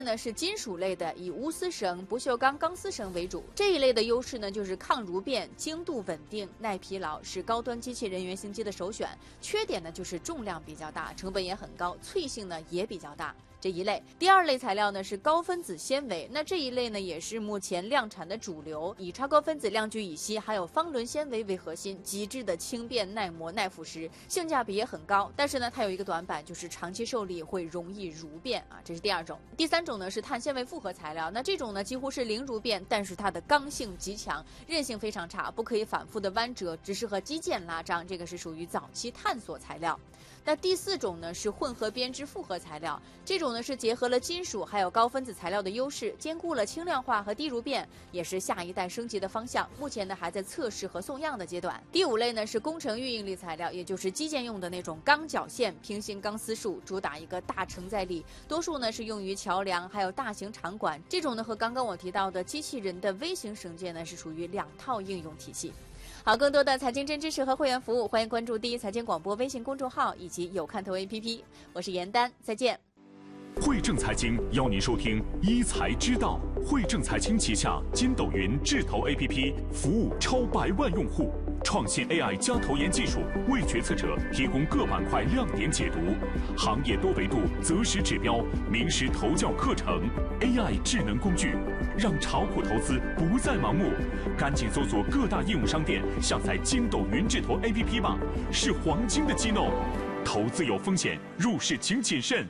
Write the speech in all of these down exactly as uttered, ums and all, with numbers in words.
呢是金属类的，以钨丝绳、不锈钢钢丝绳为主。这一类的优势呢就是抗如变、精度稳定、耐疲劳，是高端机器人原型机的首选。缺点呢就是重量比较大，成本也很高，脆性呢也比较大。这一类，第二类材料呢是高分子纤维，那这一类呢也是目前量产的主流，以超高分子量聚乙烯还有芳纶纤维为核心，极致的轻便、耐磨、耐腐蚀，性价比也很高。但是呢，它有一个短板，就是长期受力会容易如变啊，这是第二种。第三种呢是碳纤维复合材料，那这种呢几乎是零如变，但是它的刚性极强，韧性非常差，不可以反复的弯折，只适合基建拉张，这个是属于早期探索材料。那第四种呢是混合编织复合材料，这种呢是结合了金属还有高分子材料的优势，兼顾了轻量化和低如变，也是下一代升级的方向。目前呢还在测试和送样的阶段。第五类呢是工程预应力材料，也就是基建用的那种钢绞线平行钢丝束，主打一个大承载力，多数呢是用于桥梁还有大型场馆。这种呢和刚刚我提到的机器人的微型绳结呢是属于两套应用体系。好，更多的财经真知识和会员服务，欢迎关注第一财经广播微信公众号以及有看头 A P P。我是严丹，再见。 汇正财经邀您收听一财知道。汇正财经旗下筋斗云智投 A P P 服务超百万用户，创新 A I 加投研技术，为决策者提供各板块亮点解读，行业多维度择时指标，名师投教课程 ，A I 智能工具，让炒股投资不再盲目。赶紧搜索各大应用商店，下载筋斗云智投 A P P 吧，是黄金的机弄。投资有风险，入市请谨慎。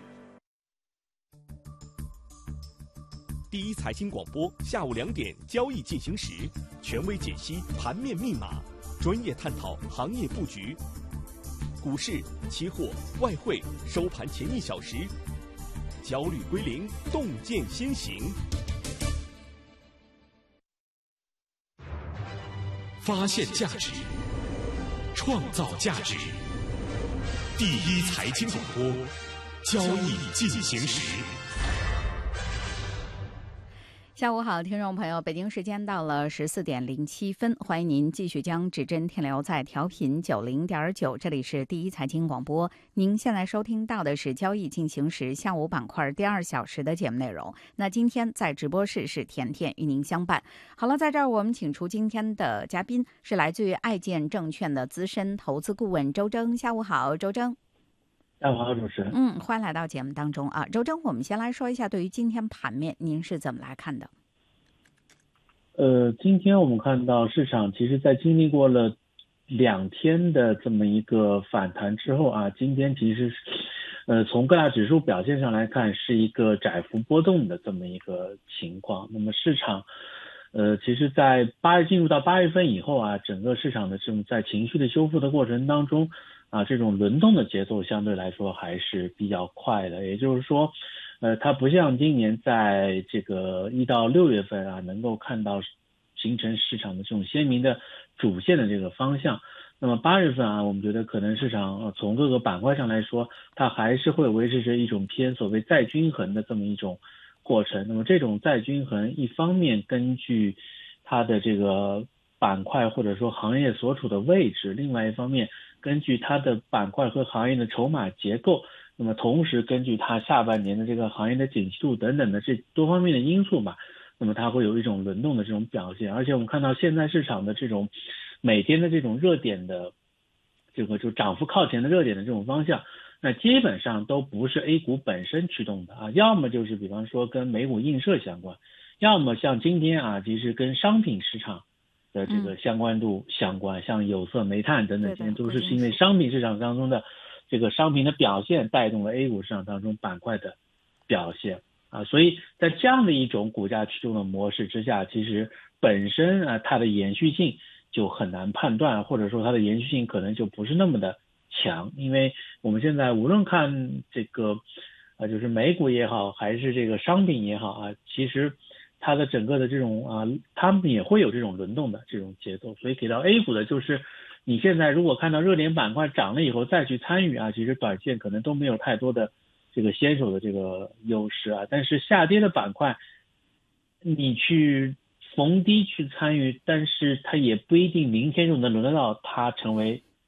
第一财经广播下午两点交易进行时，权威解析盘面密码，专业探讨行业布局。股市、期货、外汇收盘前一小时，焦虑归零，洞见先行。 发现价值，创造价值。第一财经广播，交易进行时。 下午好，听众朋友，北京时间到了十四点零七分，欢迎您继续将指针停留在调频九零点九，这里是第一财经广播。您现在收听到的是交易进行时下午板块第二小时的节目内容。那今天在直播室是甜甜与您相伴。好了，在这儿我们请出今天的嘉宾，是来自于爱建证券的资深投资顾问周征。下午好，周征。 下午好，主持人。 嗯，欢迎来到节目当中啊，周征，我们先来说一下对于今天盘面您是怎么来看的？ 呃，今天我们看到市场其实在经历过了两天的这么一个反弹之后啊，今天其实呃从各大指数表现上来看是一个窄幅波动的这么一个情况。那么市场呃其实在八月进入到八月份以后啊，整个市场的这种在情绪的修复的过程当中啊，这种轮动的节奏相对来说还是比较快的，也就是说呃，它不像今年在这个一到六月份啊，能够看到形成市场的这种鲜明的主线的这个方向。那么八月份啊，我们觉得可能市场、呃、从各个板块上来说，它还是会维持着一种偏所谓再均衡的这么一种过程。那么这种再均衡，一方面根据它的这个板块或者说行业所处的位置，另外一方面根据它的板块和行业的筹码结构。那么同时根据它下半年的这个行业的景气度等等的这多方面的因素吧，那么它会有一种轮动的这种表现。而且我们看到现在市场的这种每天的这种热点的这个就涨幅靠前的热点的这种方向，那基本上都不是 A 股本身驱动的啊，要么就是比方说跟美股映射相关，要么像今天啊，其实跟商品市场的这个相关度相关，嗯、像有色、煤炭等等，今天都是因为商品市场当中的这个商品的表现带动了 A 股市场当中板块的表现啊，所以在这样的一种股价驱动的模式之下，其实本身啊它的延续性就很难判断，或者说它的延续性可能就不是那么的强，因为我们现在无论看这个啊就是美股也好，还是这个商品也好啊，其实它的整个的这种啊，他们也会有这种轮动的这种节奏，所以给到 A 股的就是你现在如果看到热点板块涨了以后再去参与啊，其实短线可能都没有太多的这个先手的这个优势啊。但是下跌的板块你去逢低去参与，但是它也不一定明天就能轮得到它成为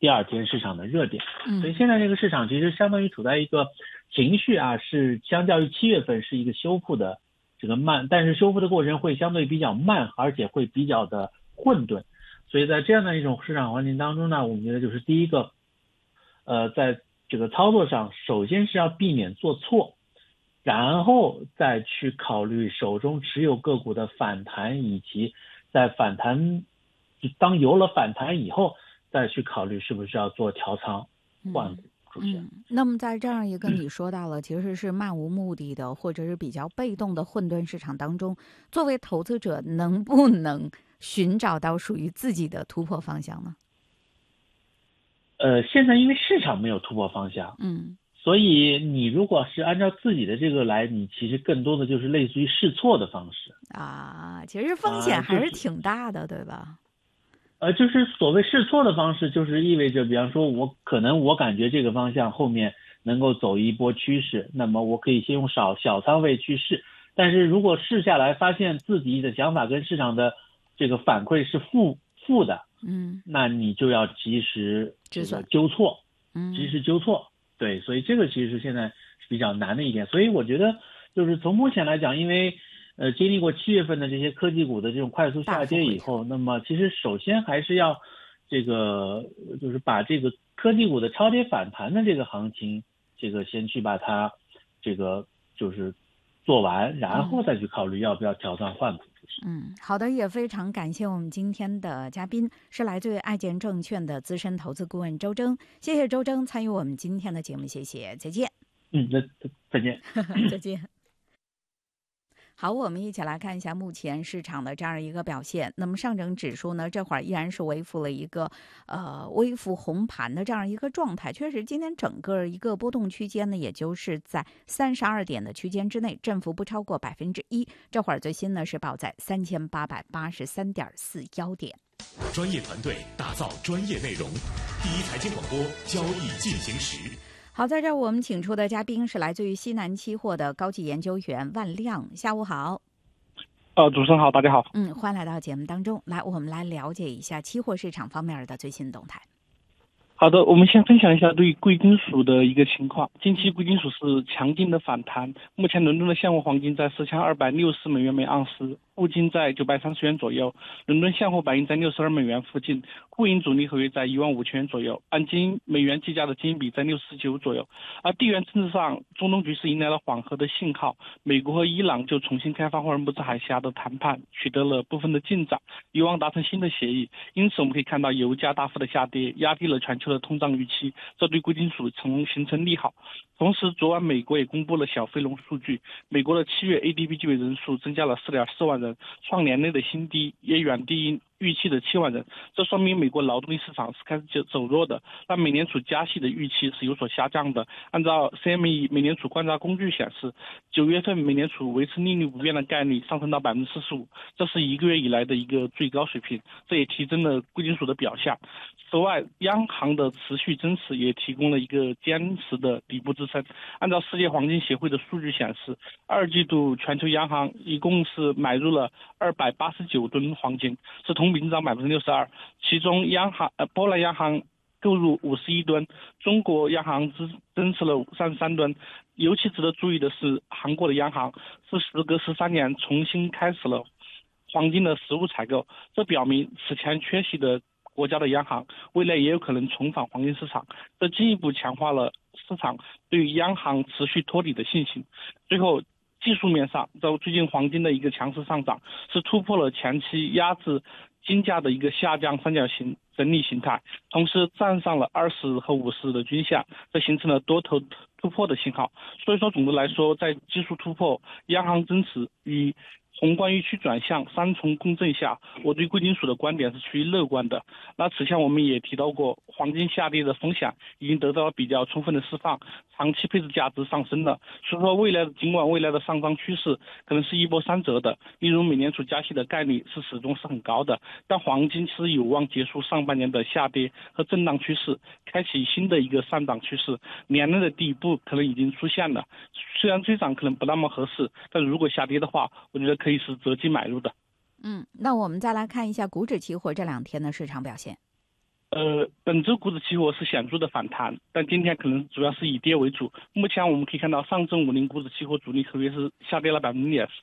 第二天市场的热点。 嗯， 所以现在这个市场其实相当于处在一个情绪啊，是相较于七月份是一个修复的这个慢，但是修复的过程会相对比较慢，而且会比较的混沌。所以在这样的一种市场环境当中呢，我们觉得就是第一个，呃，在这个操作上，首先是要避免做错，然后再去考虑手中持有个股的反弹，以及在反弹，当有了反弹以后，再去考虑是不是要做调仓换股出现。 嗯，那么在这样一个你说到了其实是漫无目的的或者是比较被动的混沌市场当中，作为投资者能不能寻找到属于自己的突破方向呢？ 呃，现在因为市场没有突破方向， 嗯， 所以你如果是按照自己的这个来，你其实更多的就是类似于试错的方式啊，其实风险还是挺大的，啊就是、对吧？ 呃，就是所谓试错的方式，就是意味着，比方说我可能我感觉这个方向后面能够走一波趋势，那么我可以先用少小仓位去试，但是如果试下来发现自己的想法跟市场的这个反馈是负负的， 嗯， 那你就要及时这个纠错， 嗯， 及时纠错。对，所以这个其实是现在比较难的一点。所以我觉得就是从目前来讲，因为呃经历过七月份的这些科技股的这种快速下跌以后，那么其实首先还是要这个就是把这个科技股的超跌反弹的这个行情，这个先去把它这个就是做完，然后再去考虑要不要调仓换股。 嗯，好的，也非常感谢我们今天的嘉宾是来自于爱建证券的资深投资顾问周征，谢谢周征参与我们今天的节目，谢谢，再见。 嗯，那再见， 再见。好，我们一起来看一下目前市场的这样一个表现。那么上证指数呢，这会儿依然是微幅了一个呃微幅红盘的这样一个状态。确实，今天整个一个波动区间呢，也就是在三十二点的区间之内，振幅不超过百分之一。这会儿最新呢是报在三千八百八十三点四幺点。 专业团队打造专业内容，第一财经广播，交易进行时。 好，在这儿我们请出的嘉宾是来自于西南期货的高级研究员万亮，下午好。 呃，主持人好，大家好。 嗯，欢迎来到节目当中。来，我们来了解一下期货市场方面的最新动态。 好的，我们先分享一下对贵金属的一个情况。近期贵金属是强劲的反弹，目前伦敦的现货黄金在四千二百六十美元每盎司，钚金在九百三十元左右，伦敦现货白银在六十二美元附近，沪银主力合约在一万五千元左右，按金美元计价的金比在六十九左右。而地缘政治上，中东局势迎来了缓和的信号，美国和伊朗就重新开发霍尔木兹海峡的谈判取得了部分的进展，有望达成新的协议。因此我们可以看到油价大幅的下跌，压低了全球的通胀预期，这对贵金属曾形成利好。同时昨晚美国也公布了小非农数据，美国的七月 A D P 就业人数增加了 四点四万人，创年内的新低，也远低于预期的七万人，这说明美国劳动力市场是开始走弱的，但美联储加息的预期是有所下降的。按照 C M E 美联储观察工具显示，九月份美联储维持利率不变的概率上升到百分之四十五，这是一个月以来的一个最高水平，这也提振了贵金属的表现。此外，央行的持续增持也提供了一个坚实的底部支撑。按照世界黄金协会的数据显示，二季度全球央行一共是买入了二百八十九吨黄金，是同比增长百分之六十二，其中央行呃波兰央行购入五十一吨，中国央行增增持了三十三吨。尤其值得注意的是，韩国的央行是时隔十三年重新开始了黄金的实物采购，这表明此前缺席的国家的央行未来也有可能重返黄金市场，这进一步强化了市场对于央行持续托底的信心。最后，技术面上，在最近黄金的一个强势上涨是突破了前期压制金价的一个下降三角形整理形态，同时站上了二十和五十的均线，这形成了多头突破的信号。所以说，总的来说，在技术突破、央行增持与宏观预期转向三重共振下，我对贵金属的观点是趋于乐观的。那此前我们也提到过，黄金下跌的风险已经得到了比较充分的释放，长期配置价值上升了。所以说未来的尽管未来的上涨趋势可能是一波三折的，例如美联储加息的概率是始终是很高的，但黄金是有望结束上半年的下跌和震荡趋势，开启新的一个上涨趋势。年内的底部可能已经出现了，虽然追涨可能不那么合适，但如果下跌的话，我觉得可以是择机买入的。 嗯，那我们再来看一下股指期货这两天的市场表现。 呃，本周股指期货是显著的反弹，但今天可能主要是以跌为主。目前我们可以看到，上证五零股指期货主力合约是下跌了百分之零点